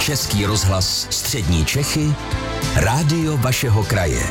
Český rozhlas Střední Čechy, rádio vašeho kraje.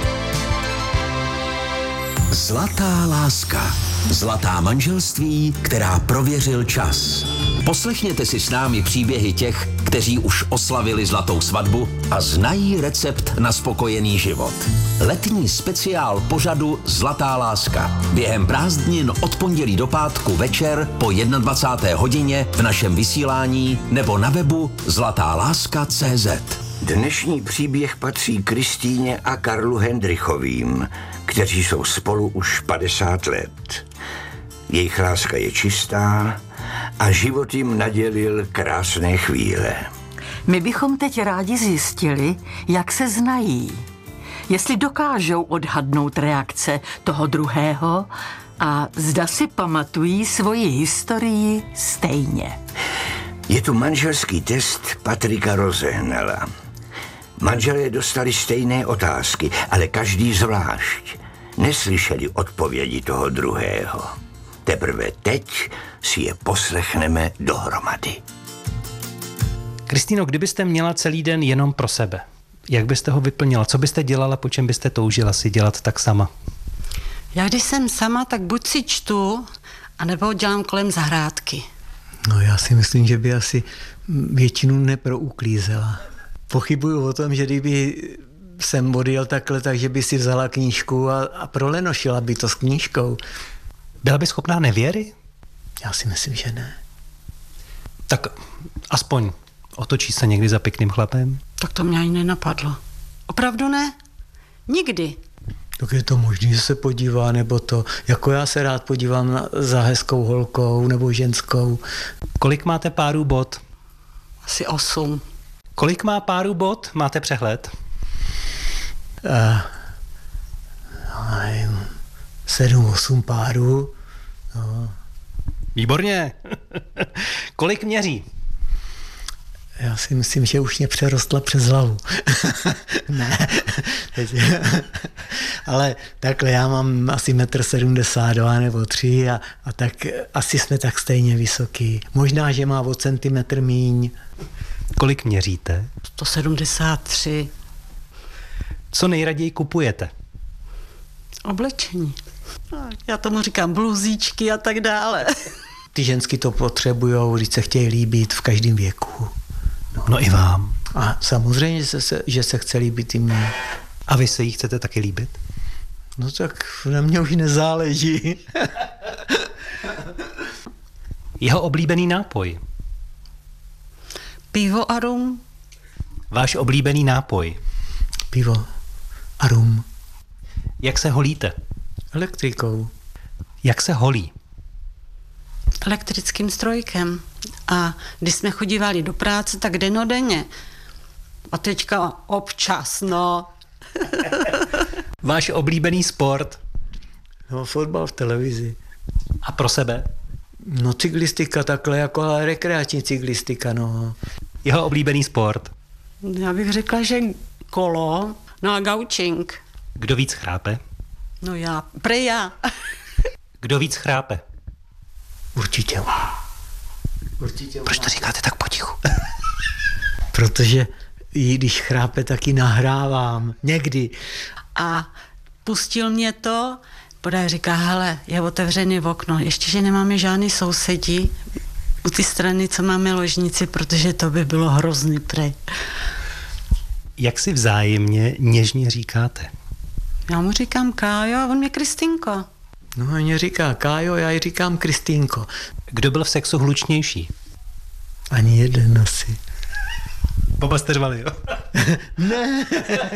Zlatá láska. Zlatá manželství, která prověřil čas. Poslechněte si s námi příběhy těch, kteří už oslavili zlatou svatbu a znají recept na spokojený život. Letní speciál pořadu Zlatá láska. Během prázdnin od pondělí do pátku večer po 21. hodině v našem vysílání nebo na webu zlatáláska.cz. Dnešní příběh patří Kristýně a Karlu Hendrychovým, kteří jsou spolu už 50 let. Jejich láska je čistá a život jim nadělil krásné chvíle. My bychom teď rádi zjistili, jak se znají. Jestli dokážou odhadnout reakce toho druhého a zda si pamatují svoji historii stejně. Je tu manželský test Patrika Rozehnala. Manželé dostali stejné otázky, ale každý zvlášť. Neslyšeli odpovědi toho druhého. Teprve teď si je poslechneme dohromady. Kristýno, kdybyste měla celý den jenom pro sebe, jak byste ho vyplnila? Co byste dělala, po čem byste toužila si dělat tak sama? Já když jsem sama, tak buď si čtu, anebo dělám kolem zahrádky. No já si myslím, že by asi většinu neprouklízela. Pochybuju o tom, že kdyby jsem odjel takhle, takže by si vzala knížku a prolenošila by to s knížkou. Byla by schopná nevěry? Já si myslím, že ne. Tak aspoň otočí se někdy za pěkným chlapem? Tak to mě ani nenapadlo. Opravdu ne? Nikdy. Tak je to možné, že se podívá, nebo to, jako já se rád podívám za hezkou holkou nebo ženskou. Kolik máte párů bot? Asi 8. Kolik má párů bot? Máte přehled? 7-8 párů. No. Výborně. Kolik měří? Já si myslím, že už mě přerostla přes hlavu. Ne. Ale takhle já mám asi 1,72 m nebo 3 a tak asi jsme tak stejně vysoký. Možná, že má o centimetr míň. Kolik měříte? 173. Co nejraději kupujete? Oblečení. Já tomu říkám bluzíčky a tak dále. Ty žensky to potřebujou, když se chtějí líbit v každém věku. No i vám. A samozřejmě, že se chce líbit i mně. A vy se jí chcete taky líbit? No tak na mě už nezáleží. Jeho oblíbený nápoj? Pivo a rum. Váš oblíbený nápoj? Pivo a rum. Jak se holíte? Elektrikou. Jak se holí? Elektrickým strojkem. A když jsme chodívali do práce, tak dennodenně. A teďka občas, no. Váš oblíbený sport? No, fotbal v televizi. A pro sebe? No, cyklistika takhle, jako ale rekreační cyklistika, no. Jeho oblíbený sport? Já bych řekla, že kolo, no a gaučing. Kdo víc chrápe? No já, já. Kdo víc chrápe? Určitě. Proč to říkáte tak potichu? Protože i když chrápe, tak ji nahrávám. Někdy. A pustil mě to, podaj říká, hele, je otevřený okno, ještě, že nemáme žádný sousedí u ty strany, co máme ložnici, protože to by bylo hrozný prej. Jak si vzájemně něžně říkáte? Já mu říkám Kájo a on mě Kristýnko. No a mě říká Kájo, já ji říkám Kristýnko. Kdo byl v sexu hlučnější? Ani jeden asi. Oba jste řvali, jo? Ne.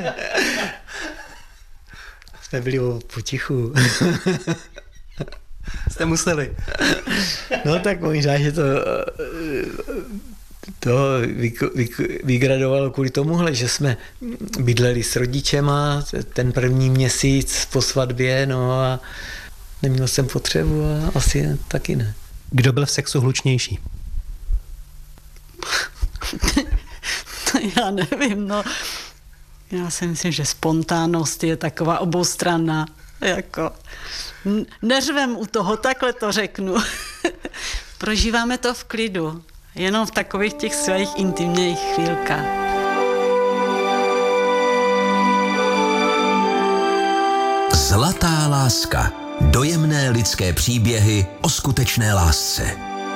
Jsme byli potichu. Jste museli. No tak možná, že to vygradovalo kvůli tomuhle, že jsme bydleli s rodičema ten první měsíc po svatbě, no a neměl jsem potřebu a asi taky ne. Kdo byl v sexu hlučnější? Já nevím, no. Já si myslím, že spontánnost je taková oboustranná. Jako, neřvem u toho, takhle to řeknu. Prožíváme to v klidu. Jenom v takových těch svých intimních chvílkách. Zlatá láska. Dojemné lidské příběhy o skutečné lásce.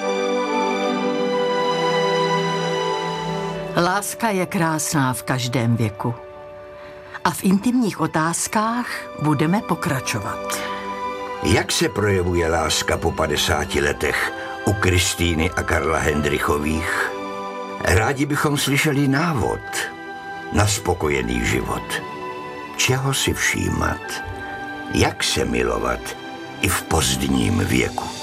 Láska je krásná v každém věku. A v intimních otázkách budeme pokračovat. Jak se projevuje láska po 50 letech u Kristýny a Karla Hendrychových? Rádi bychom slyšeli návod na spokojený život. Čeho si všímat? Jak se milovat i v pozdním věku?